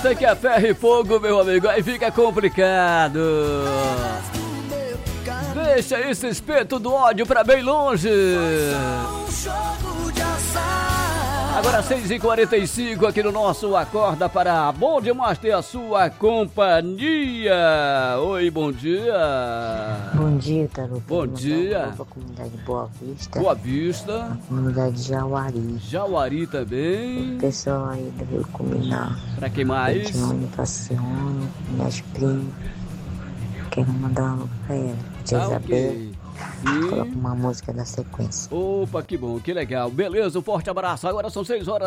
tem que é ferro e fogo, meu amigo, aí fica complicado. Deixa esse espeto do ódio pra bem longe. Agora 6h45 aqui no nosso Acorda para Bom demais ter a sua companhia. Oi, bom dia. Bom dia, Tarô. Bom dia. Nova comunidade Boa Vista. Boa Vista. A comunidade Jauari. Jauari também. O pessoal aí do Rio Cuminá. Pra quem mais? Tione, Facione, minhas primas. Quero mandar um alô pra ela. Tia Isabel. Ok. Coloca uma música da sequência. Opa, que bom, que legal. Beleza, um forte abraço. Agora são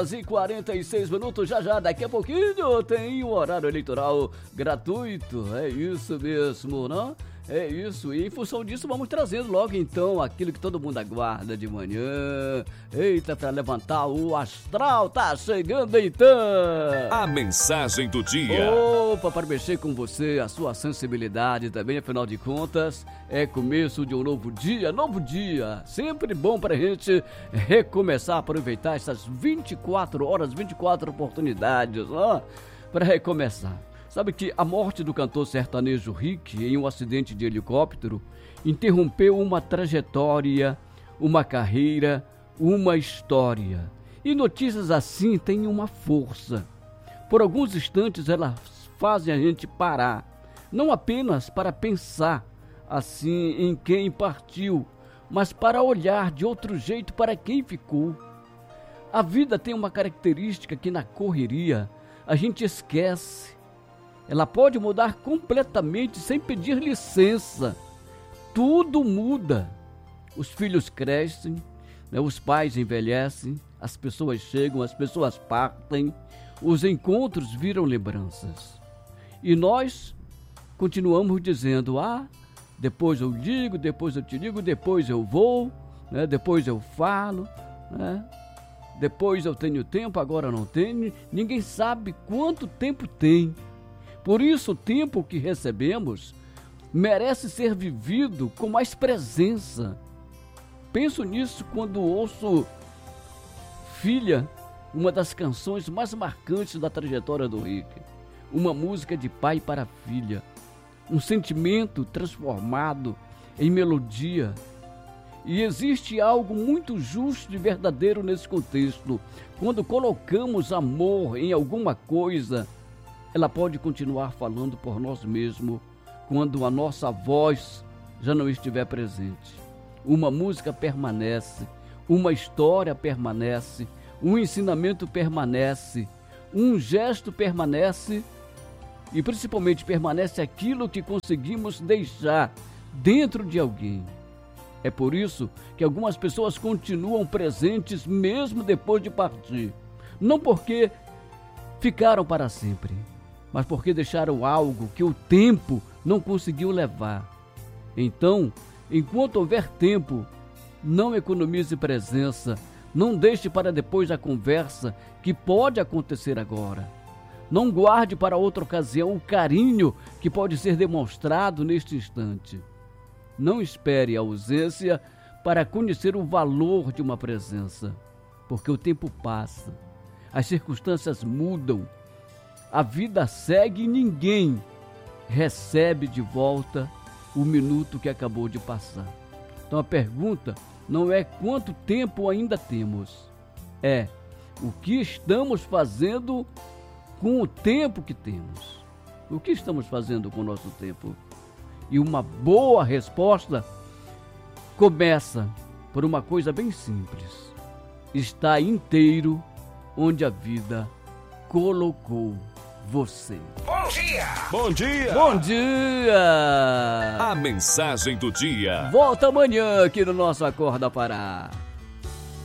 6h46. Já, daqui a pouquinho tem um horário eleitoral gratuito. É isso mesmo, não? É isso, e em função disso vamos trazendo logo então aquilo que todo mundo aguarda de manhã. Eita, pra levantar o astral, tá chegando então! A mensagem do dia. Opa, para mexer com você, a sua sensibilidade também, afinal de contas, é começo de um novo dia, sempre bom pra gente recomeçar, aproveitar essas 24 horas, 24 oportunidades, ó, para recomeçar. Sabe que a morte do cantor sertanejo Rick em um acidente de helicóptero interrompeu uma trajetória, uma carreira, uma história. E notícias assim têm uma força. Por alguns instantes elas fazem a gente parar, não apenas para pensar assim em quem partiu, mas para olhar de outro jeito para quem ficou. A vida tem uma característica que na correria a gente esquece. Ela pode mudar completamente sem pedir licença. Tudo muda. Os filhos crescem, né? Os pais envelhecem, as pessoas chegam, as pessoas partem, os encontros viram lembranças. E nós continuamos dizendo, depois eu ligo, depois eu te ligo, depois eu vou, né? Depois eu falo, né? Depois eu tenho tempo, agora não tenho. Ninguém sabe quanto tempo tem. Por isso, o tempo que recebemos merece ser vivido com mais presença. Penso nisso quando ouço Filha, uma das canções mais marcantes da trajetória do Rick. Uma música de pai para filha. Um sentimento transformado em melodia. E existe algo muito justo e verdadeiro nesse contexto. Quando colocamos amor em alguma coisa, ela pode continuar falando por nós mesmos quando a nossa voz já não estiver presente. Uma música permanece, uma história permanece, um ensinamento permanece, um gesto permanece e principalmente permanece aquilo que conseguimos deixar dentro de alguém. É por isso que algumas pessoas continuam presentes mesmo depois de partir. Não porque ficaram para sempre, mas porque deixaram algo que o tempo não conseguiu levar. Então, enquanto houver tempo, não economize presença, não deixe para depois a conversa que pode acontecer agora. Não guarde para outra ocasião o carinho que pode ser demonstrado neste instante. Não espere a ausência para conhecer o valor de uma presença, porque o tempo passa, as circunstâncias mudam, a vida segue e ninguém recebe de volta o minuto que acabou de passar. Então a pergunta não é quanto tempo ainda temos, é o que estamos fazendo com o tempo que temos. O que estamos fazendo com o nosso tempo? E uma boa resposta começa por uma coisa bem simples. Está inteiro onde a vida colocou você. Bom dia! Bom dia! Bom dia! A mensagem do dia. Volta amanhã aqui no nosso Acorda Pará.